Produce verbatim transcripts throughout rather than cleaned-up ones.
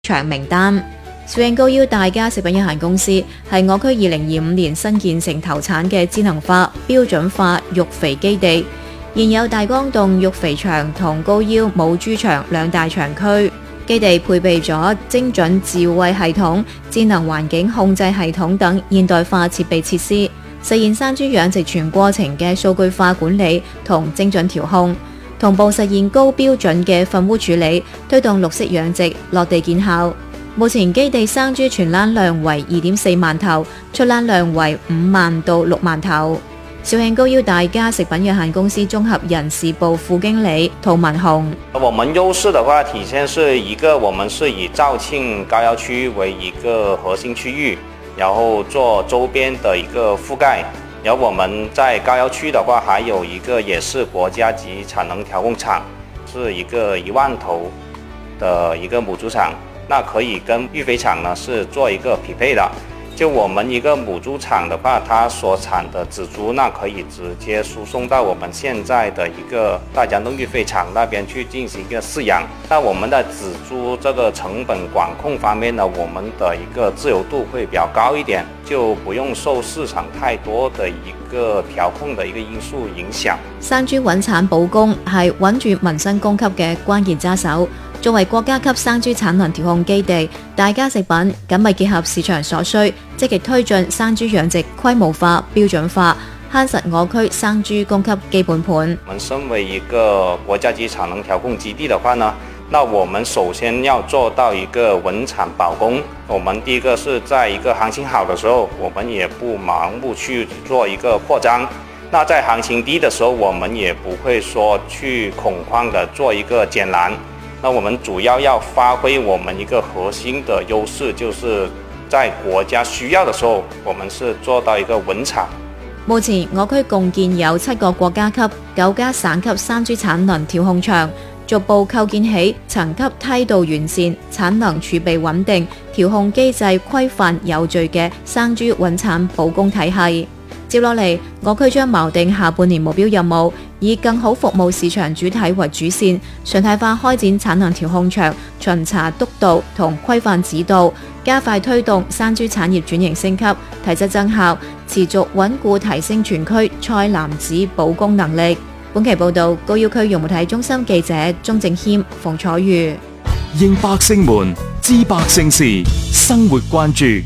場名單。邵慶高邀大家食品有限公司係我區二零二五年新建成投產嘅智能化、標準化育肥基地，現有大江洞育肥場同高邀母豬場兩大場區。基地配備咗精準智慧系統、智能環境控制系統等現代化設備設施，實現山豬養殖全過程嘅數據化管理同精準調控，同步實現高標準嘅糞污處理，推動綠色養殖落地見效。目前基地生豬存欄量為二點四萬頭，出欄量為五萬到六萬頭。肇慶高邀大家食品有限公司綜合人事部副經理涂文雄： 我們優勢的話，體現是一個，我們是以肇慶高要區為一個核心區域，然後做周邊的一個覆蓋。然後我們在高要區的話，還有一個也是國家級產能調控廠，是一個一萬頭的一個母豬場，那可以跟育肥場呢是做一個匹配的。就我們一個母豬場的話，它所產的仔豬，那可以直接輸送到我們現在的一個大江洞育肥場那邊去進行一個飼養。那我們的仔豬這個成本管控方面呢，我們的一個自由度會比較高一點，就不用受市場太多的一個調控的一個因素影響。 生豬穩產保供係穩住民生供給嘅關鍵揸手。作為國家級生豬產能調控基地，大家食品緊密結合市場所需，積極推進生豬養殖規模化、標準化，夯實我區生豬供給基本盤。 我們身為一個國家級產能調控基地的話呢，那我們首先要做到一個穩產保供。我們第一個是在一個行情好的時候，我們也不盲目去做一個擴張。那在行情低的時候，我們也不會說去恐慌的做一個減欄。那我們主要要發揮我們一個核心的優勢，就是在國家需要的時候，我們是做到一個穩產。 目前我區共建有七個國家級、九家省級生豬產能調控場，逐步構建起層級梯度完善、產能儲備穩定、調控機制規範有序嘅生豬穩產保供體系。接落嚟，我區將錨定下半年目標任務，以更好服務市場主體為主線，常態化開展產能調控場巡查督導同規範指導，加快推動生豬產業轉型升級、提質增效，持續穩固提升全區菜籃子保供能力。本期報導，高要區融媒體中心記者鍾正謙、馮楚瑜。 應百姓們知百姓事，生活關注。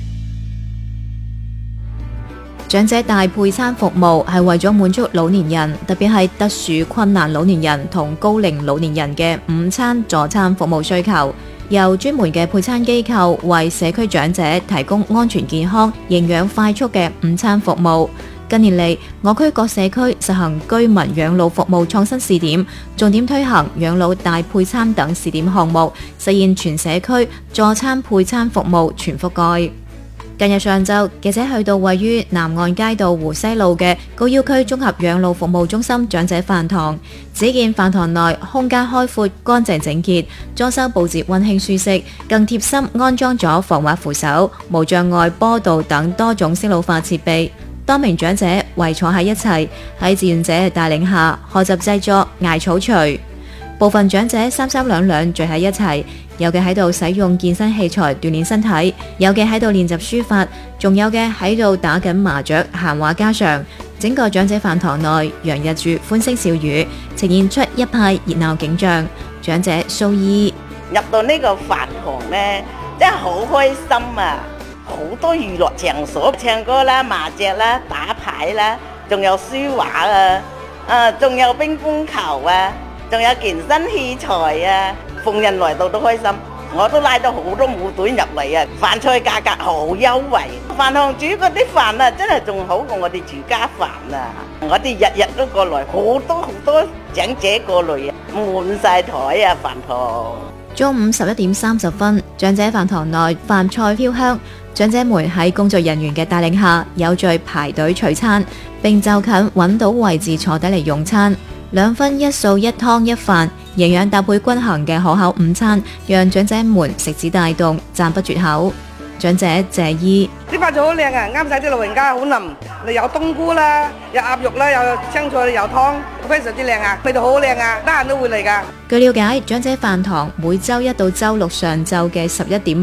長者大配餐服務係為咗滿足老年人，特別係特殊困難老年人同高齡老年人嘅午餐助餐服務需求，由專門嘅配餐機構為社區長者提供安全健康、營養快速嘅午餐服務。近年嚟，我區各社區實行居民養老服務創新試點，重點推行養老大配餐等試點項目，實現全社區助餐配餐服務全覆蓋。近日上晝，記者去到位於南岸街道湖西路嘅高要區綜合養老服務中心長者飯堂，只見飯堂內空間開闊、乾淨整潔，裝修佈置溫馨舒適，更貼心安裝咗防滑扶手、無障礙坡道等多種適老化設備。多名長者圍坐喺一齊，喺志願者帶領下學習製作艾草錘。部分長者三三兩兩聚喺一齊，有嘅喺度使用健身器材鍛煉身體，有嘅喺度練習書法，仲有嘅喺度打緊麻雀，閒話家常。整個長者飯堂內洋溢住歡聲笑語，呈現出一派熱鬧景象。長者蘇姨入到呢個飯堂呢，真係好開心啊！好多娛樂場所，唱歌啦、麻雀啦、打牌啦，仲有書畫啊，啊，仲有乒乓球啊，仲有健身器材啊，逢人來到都開心。我都拉咗好多舞隊入嚟啊！飯菜價格好優惠，飯堂煮嗰啲飯啊，真係仲好過我哋住家飯啊！我哋日日都過來，好多好多長者過來啊，滿晒台啊飯堂。 中午十一點三十分，長者飯堂內飯菜飄香，長者們喺工作人員嘅帶領下，有序排隊取餐，並就近揾到位置坐低嚟用餐。兩分一素一湯一飯，營養搭配均衡嘅可口午餐，讓長者們食指大動，讚不絕口。 長者謝姨。 啲花草好靚啊，啱晒啲老人家，好腍。你有冬菇啦，有鴨肉啦，有青菜，有湯，非常之靚啊，味道好靚啊，得閒都會嚟㗎。 據了解，長者飯堂每週一到週六上晝嘅十一點